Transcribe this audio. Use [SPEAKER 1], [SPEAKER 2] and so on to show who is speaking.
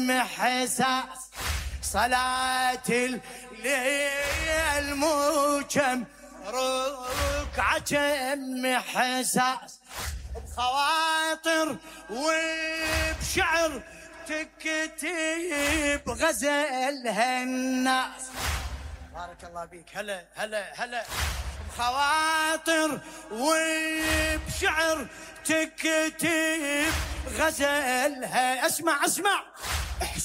[SPEAKER 1] حساس صلاة الليل مو كم ركعة كم حساس بخواطر وبشعر تكتب غزلها الناس. بارك الله بيك. هلا هلا هلا. بخواطر وبشعر تكتب غزلها. اسمع اسمع